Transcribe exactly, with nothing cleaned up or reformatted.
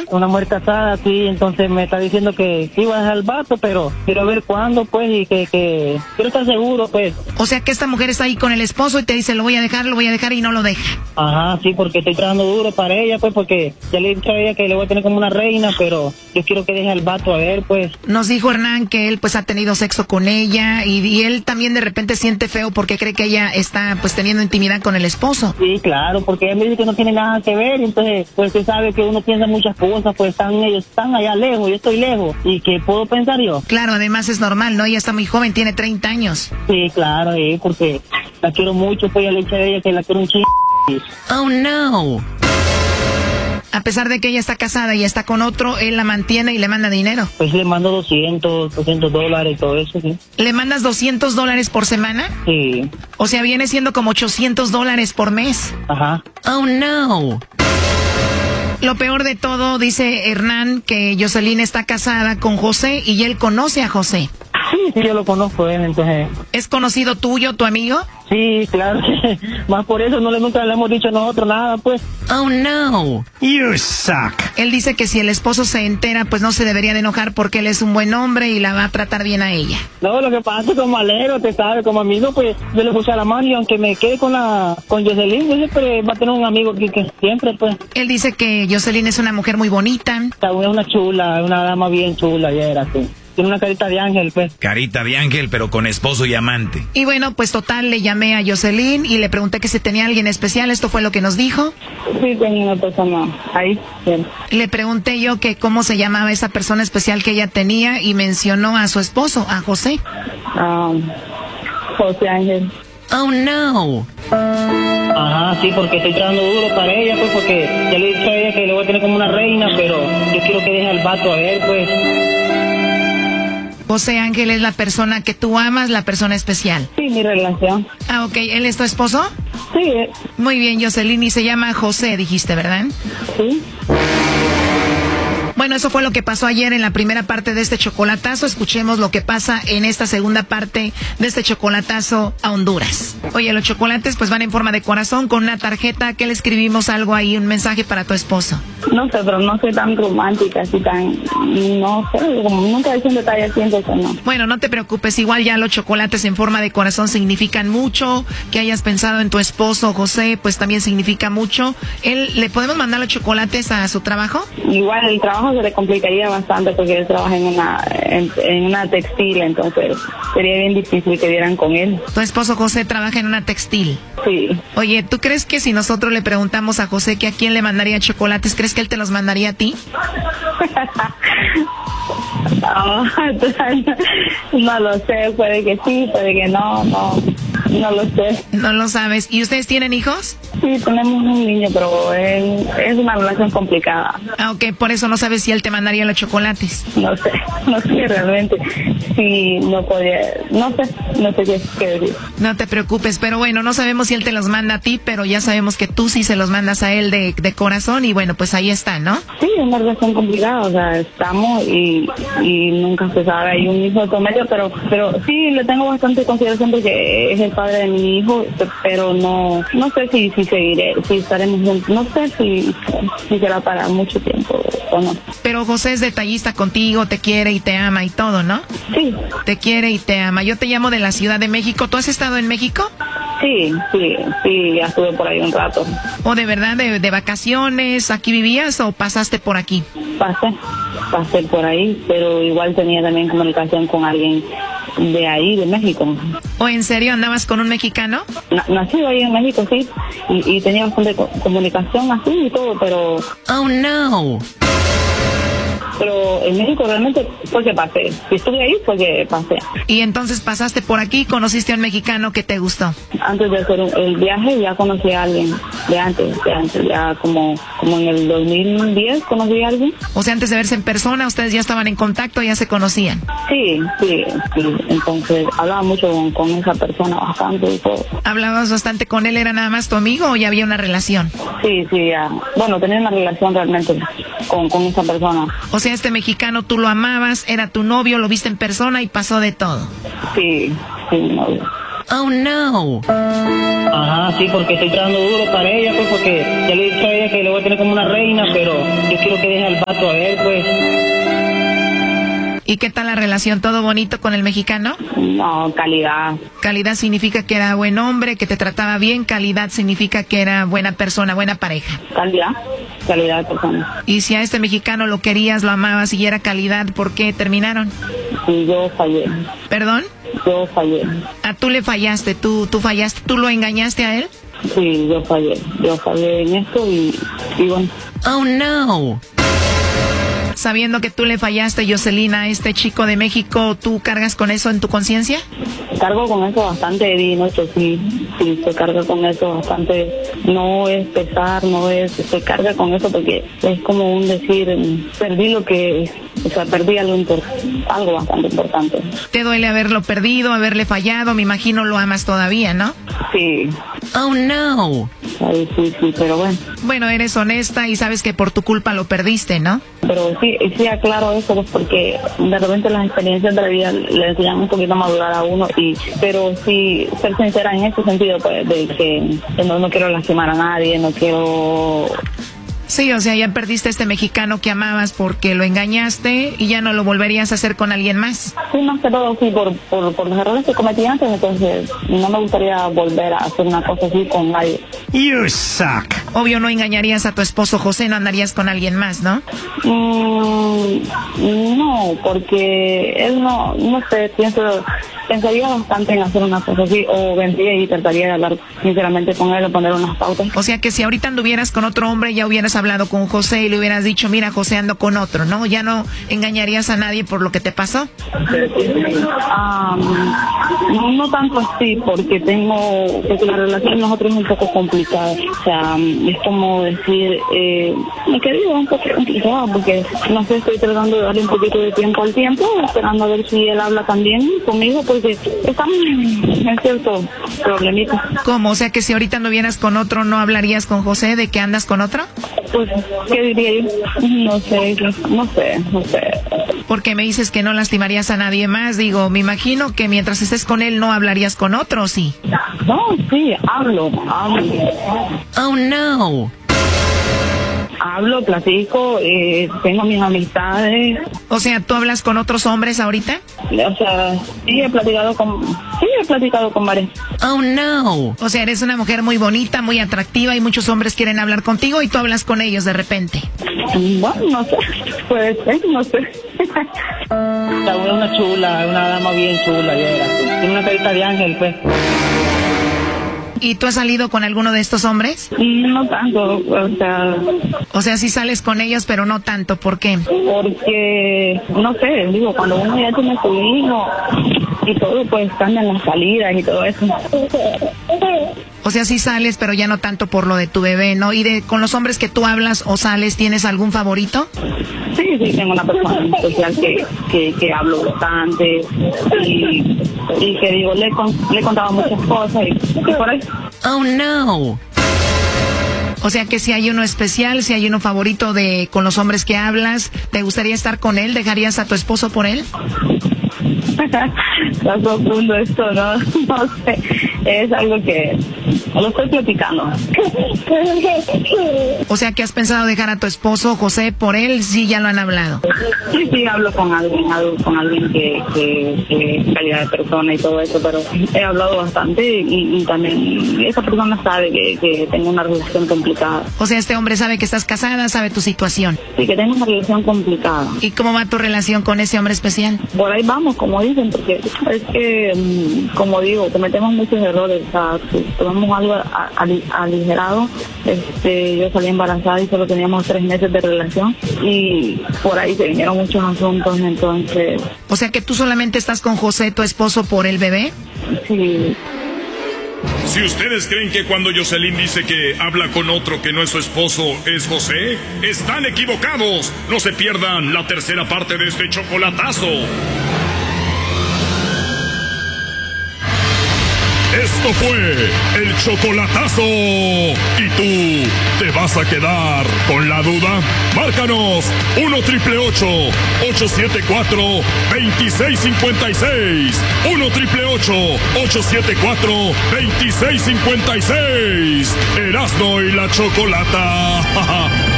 una mujer casada, sí, entonces me está diciendo que iba a dejar el vato, pero quiero ver cuándo, pues, y que, que quiero estar seguro, pues. O sea que esta mujer está ahí con el esposo y te dice, lo voy a dejar, lo voy a dejar y no lo deja. Ajá, sí, porque estoy trabajando duro para ella, pues, porque ya le he dicho a ella que le voy a tener como una reina, pero yo quiero que deje al vato a ver, pues. Nos dijo Hernán que él, pues, ha tenido sexo con ella y, y él también de repente siente feo porque cree que ella está, pues, teniendo intimidad con el esposo. Sí, claro, porque ella me dice que no tiene nada que ver, entonces, pues, usted sabe que uno piensa muchas cosas, pues, están ellos, están allá lejos, yo estoy lejos, ¿y qué puedo pensar yo? Claro, además es normal, ¿no? Ella está muy joven, tiene treinta años. Sí, claro, sí, porque la quiero mucho, pues, ya le he dicho a ella que la quiero un chingo. Oh, no. A pesar de que ella está casada y está con otro, él la mantiene y le manda dinero. Pues le mando doscientos, doscientos dólares, todo eso, sí. ¿Le mandas doscientos dólares por semana? Sí. O sea, viene siendo como ochocientos dólares por mes. Ajá. Oh, no. Lo peor de todo, dice Hernán, que Jocelyn está casada con José y él conoce a José. Sí, sí, yo lo conozco él, entonces. ¿Es conocido tuyo, tu amigo? Sí, claro. Más por eso no le nunca le hemos dicho nosotros nada, pues. Oh, no. You suck. Él dice que si el esposo se entera, pues no se debería de enojar porque él es un buen hombre y la va a tratar bien a ella. No, lo que pasa es que como alero, te sabe, como amigo, pues yo le puse a la mano y aunque me quede con la con Jocelyn, yo siempre va a tener un amigo que, que siempre, pues. Él dice que Jocelyn es una mujer muy bonita. Es una chula, una dama bien chula, ya era así. Tiene una carita de ángel, pues. Carita de ángel, pero con esposo y amante. Y bueno, pues total, le llamé a Jocelyn y le pregunté que si tenía alguien especial. Esto fue lo que nos dijo. Sí, tenía una persona ahí. Bien. Le pregunté yo que cómo se llamaba esa persona especial que ella tenía y mencionó a su esposo, a José. Um, José Ángel. Oh, no. Ajá, sí, porque estoy trabajando duro para ella, pues, porque ya le he dicho a ella que le voy a tener como una reina, pero yo quiero que deje al vato a ver, pues. José Ángel es la persona que tú amas, la persona especial. Sí, mi relación. Ah, ok. ¿Él es tu esposo? Sí. Muy bien, Jocelyn, y se llama José, dijiste, ¿verdad? Sí. Bueno, eso fue lo que pasó ayer en la primera parte de este chocolatazo. Escuchemos lo que pasa en esta segunda parte de este chocolatazo a Honduras. Oye, los chocolates pues van en forma de corazón con una tarjeta. ¿Qué le escribimos? Algo ahí, un mensaje para tu esposo. No sé, pero no soy tan romántica, así tan... No sé, como nunca hice un detalle así, entonces no. Bueno, no te preocupes. Igual ya los chocolates en forma de corazón significan mucho. Que hayas pensado en tu esposo, José, pues también significa mucho. ¿Él, ¿Le podemos mandar los chocolates a su trabajo? Igual el trabajo se le complicaría bastante porque él trabaja en una en, en una textil, entonces sería bien difícil que dieran con él. Tu esposo José trabaja en una textil. Sí. Oye, ¿tú crees que si nosotros le preguntamos a José que a quién le mandaría chocolates, crees que él te los mandaría a ti? No, no lo sé, puede que sí, puede que no, no, no lo sé. No lo sabes. ¿Y ustedes tienen hijos? Sí, tenemos un niño, pero es, es una relación complicada. Ah, ok, por eso no sabes si él te mandaría los chocolates. No sé, no sé realmente si no podría, no sé, no sé qué, qué decir. No te preocupes, pero bueno, no sabemos si él te los manda a ti, pero ya sabemos que tú sí se los mandas a él de, de corazón y bueno, pues ahí está, ¿no? Sí, es una relación complicada, o sea, estamos y, y nunca se sabe, hay un hijo de por medio, pero, pero sí, le tengo bastante consideración porque es el padre de mi hijo, pero no, no sé si, si seguiré, si estaremos juntos, no sé si, si será para mucho tiempo o no. Pero José es detallista contigo, te quiere y te ama y todo, ¿no? Sí. Te quiere y te ama. Yo te llamo de la Ciudad de México. ¿Tú has estado en México? Sí, sí, sí, ya estuve por ahí un rato. ¿O de verdad de, de vacaciones? ¿Aquí vivías o pasaste por aquí? Pasé, pasé por ahí, pero igual tenía también comunicación con alguien de ahí, de México. ¿O en serio andabas con un mexicano? Na- nacido ahí en México, sí, y, y tenía bastante co- comunicación así y todo, pero... Oh, no. Pero en México realmente fue que pasé. Si estuve ahí fue que pasé. Y entonces pasaste por aquí y conociste a un mexicano que te gustó. Antes de hacer el viaje ya conocí a alguien. De antes, de antes. Ya como, como en el dos mil diez conocí a alguien. O sea, antes de verse en persona, ustedes ya estaban en contacto, ya se conocían. Sí, sí, sí. Entonces hablaba mucho con, con esa persona bastante y todo. ¿Hablabas bastante con él? ¿Era nada más tu amigo o ya había una relación? Sí, sí, ya. Bueno, tenía una relación realmente con, con esa persona. O sea, este mexicano tú lo amabas, era tu novio, lo viste en persona y pasó de todo. Sí, sí, mi novio. Oh, no. Ajá, sí, porque estoy trabajando duro para ella, pues, porque ya le he dicho a ella que le voy a tener como una reina, pero yo quiero que deje al vato a ver, pues. ¿Y qué tal la relación? ¿Todo bonito con el mexicano? No, calidad. Calidad significa que era buen hombre, que te trataba bien. Calidad significa que era buena persona, buena pareja. Calidad, calidad de persona. Y si a este mexicano lo querías, lo amabas y era calidad, ¿por qué terminaron? Sí, yo fallé. ¿Perdón? Yo fallé. Ah, tú le fallaste, tú, tú fallaste, ¿tú lo engañaste a él? Sí, yo fallé. Yo fallé en esto y, y bueno. Oh, no. Sabiendo que tú le fallaste, Jocelyn, a este chico de México, ¿tú cargas con eso en tu conciencia? Cargo con eso bastante, vino, eso sí, sí, se carga con eso bastante. No es pesar, no es, se carga con eso porque es como un decir, perdí lo que, o sea, perdí algo, impor- algo bastante importante. ¿Te duele haberlo perdido, haberle fallado? Me imagino lo amas todavía, ¿no? Sí. Oh, no. Ay, sí, sí, pero bueno. Bueno, eres honesta y sabes que por tu culpa lo perdiste, ¿no? Pero sí, sí aclaro eso, pues, porque de repente las experiencias de la vida le enseñan un poquito a madurar a uno, y pero sí ser sincera en ese sentido, pues, de que, que no, no quiero lastimar a nadie, no quiero... Sí, o sea, ya perdiste a este mexicano que amabas porque lo engañaste y ya no lo volverías a hacer con alguien más. Sí, más que todo, sí, por, por, por los errores que cometí antes, entonces no me gustaría volver a hacer una cosa así con nadie. You suck. Obvio, no engañarías a tu esposo José, no andarías con alguien más, ¿no? Mm, no, porque él no, no sé, pienso, pensaría bastante en hacer una cosa así, o vendría y trataría de hablar sinceramente con él o poner unas pautas. O sea que si ahorita anduvieras con otro hombre, ya hubieras hablado con José y le hubieras dicho, mira, José, ando con otro, ¿no? Ya no engañarías a nadie por lo que te pasó. Um, no tanto así, porque tengo, porque la relación de nosotros es un poco complicada. O sea, es como decir, eh, me quedé un poco complicada, porque no sé, estoy tratando de darle un poquito de tiempo al tiempo, esperando a ver si él habla también conmigo, porque están en cierto problemita. ¿Cómo? O sea que si ahorita anduvieras con otro, ¿no hablarías con José de que andas con otro? Pues, ¿qué diría yo? No sé, no sé, no sé. Porque me dices que no lastimarías a nadie más. Digo, me imagino que mientras estés con él no hablarías con otro, ¿sí? No, sí, hablo, hablo. Oh, no. Hablo, platico, eh, tengo mis amistades. O sea, ¿tú hablas con otros hombres ahorita? O sea, sí he platicado con, sí he platicado con varios. Oh, no. O sea, eres una mujer muy bonita, muy atractiva y muchos hombres quieren hablar contigo y tú hablas con ellos de repente. Bueno, no sé, puede ser, no sé. La es una chula, una dama bien chula, ya era. Tiene una carita de ángel, pues. ¿Y tú has salido con alguno de estos hombres? No tanto, o sea... O sea, sí sales con ellos, pero no tanto. ¿Por qué? Porque, no sé, digo, cuando uno ya tiene su hijo y todo, pues cambian las salidas y todo eso. O sea, sí sales, pero ya no tanto por lo de tu bebé, ¿no? ¿Y de con los hombres que tú hablas o sales, tienes algún favorito? Sí, sí, tengo una persona especial que, que, que hablo bastante y, y que digo, le, con, le he contado muchas cosas y, y por ahí. Oh, no. O sea que si hay uno especial, si hay uno favorito de con los hombres que hablas, ¿te gustaría estar con él? ¿Dejarías a tu esposo por él? Está profundo esto, ¿no? No sé, es algo que lo estoy platicando. O sea que has pensado dejar a tu esposo, José, por él, sí, ya lo han hablado. Sí, sí, hablo con alguien, hablo con alguien que, que, que calidad de persona y todo eso, pero he hablado bastante y, y también esa persona sabe que, que tengo una relación complicada. O sea, este hombre sabe que estás casada, sabe tu situación. Sí, que tengo una relación complicada. ¿Y cómo va tu relación con ese hombre especial? Por ahí vamos, como dicen, porque es que, como digo, cometemos muchos errores. O sea, si tomamos algo aligerado, este, yo salí embarazada y solo teníamos tres meses de relación y por ahí se vinieron muchos asuntos, entonces... O sea que tú solamente estás con José, tu esposo, por el bebé. Sí. Si ustedes creen que cuando Jocelyn dice que habla con otro que no es su esposo es José, están equivocados. No se pierdan la tercera parte de este chocolatazo. Esto fue el chocolatazo. ¿Y tú te vas a quedar con la duda? Márcanos uno triple ocho, ocho siete cuatro, dos seis cinco seis. uno triple ocho, ocho siete cuatro, dos seis cinco seis. Erasmo y la Chocolata.